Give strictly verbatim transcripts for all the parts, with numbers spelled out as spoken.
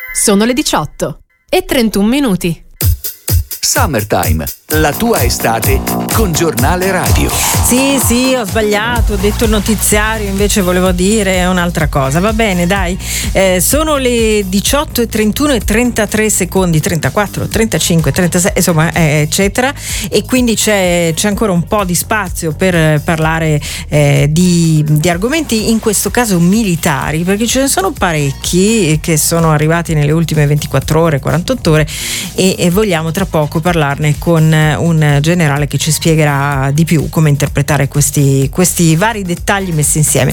Sono le diciotto e trentuno minuti. Summertime, la tua estate con Giornale Radio. Sì, sì, ho sbagliato, ho detto il notiziario, invece volevo dire un'altra cosa. Va bene, dai. Eh, sono le diciotto e trentuno e trentatré secondi, trentaquattro, trentacinque, trentasei, insomma, eh, eccetera. E quindi c'è, c'è ancora un po' di spazio per parlare eh, di, di argomenti, in questo caso militari, perché ce ne sono parecchi che sono arrivati nelle ultime ventiquattro ore, quarantotto ore, e, e vogliamo tra poco parlarne con un generale che ci spiegherà di più come interpretare questi, questi vari dettagli messi insieme.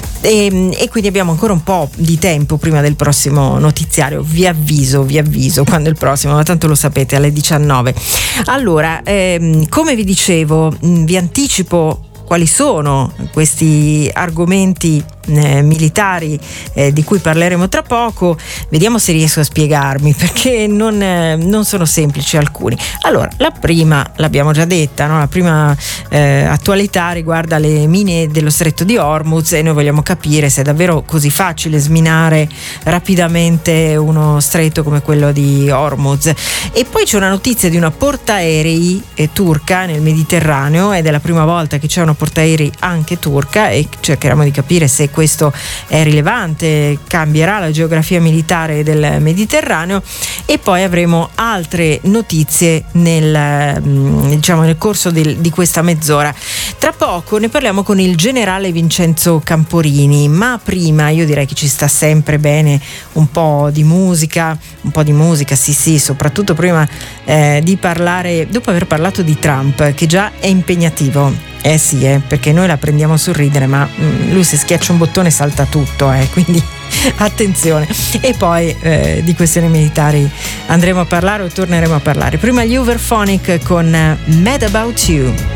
E, e quindi abbiamo ancora un po' di tempo prima del prossimo notiziario. Vi avviso, vi avviso quando è il prossimo, ma tanto lo sapete, alle diciannove. Allora, ehm, come vi dicevo, vi anticipo quali sono questi argomenti eh, militari eh, di cui parleremo tra poco. Vediamo se riesco a spiegarmi, perché non, eh, non sono semplici alcuni. Allora, la prima l'abbiamo già detta, no? La prima eh, attualità riguarda le mine dello stretto di Hormuz, e noi vogliamo capire se è davvero così facile sminare rapidamente uno stretto come quello di Hormuz. E poi c'è una notizia di una portaerei eh, turca nel Mediterraneo, ed è la prima volta che c'è una portaerei anche turca, e cercheremo di capire se questo è rilevante, cambierà la geografia militare del Mediterraneo. E poi avremo altre notizie nel, diciamo, nel corso del, di questa mezz'ora. Tra poco ne parliamo con il generale Vincenzo Camporini, ma prima io direi che ci sta sempre bene un po' di musica, un po' di musica, sì sì, soprattutto prima eh, di parlare, dopo aver parlato di Trump, che già è impegnativo. Eh sì, eh, perché noi la prendiamo sul ridere, ma mh, lui se schiaccia un bottone salta tutto, eh, quindi attenzione. E poi eh, di questioni militari andremo a parlare o torneremo a parlare. Prima gli Uberphonic con Mad About You.